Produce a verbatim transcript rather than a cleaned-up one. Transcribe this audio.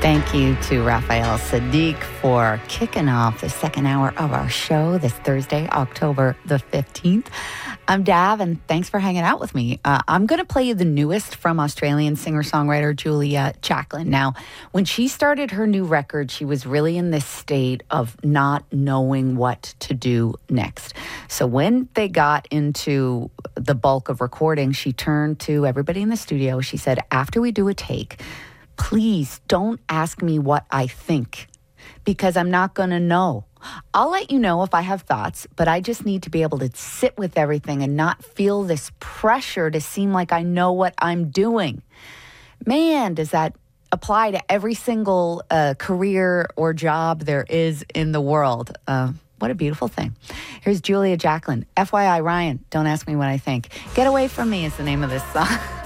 Thank you to Raphael Saadiq for kicking off the second hour of our show this Thursday, October the fifteenth. I'm Dav, and thanks for hanging out with me. Uh, I'm going to play you the newest from Australian singer-songwriter Julia Jacklin. Now, when she started her new record, she was really in this state of not knowing what to do next. So when they got into the bulk of recording, she turned to everybody in the studio. She said, after we do a take, please don't ask me what I think, because I'm not going to know. I'll let you know if I have thoughts, but I just need to be able to sit with everything and not feel this pressure to seem like I know what I'm doing. Man, does that apply to every single uh, career or job there is in the world. Uh, what a beautiful thing. Here's Julia Jacklin. F Y I, Ryan, don't ask me what I think. Get Away From Me is the name of this song.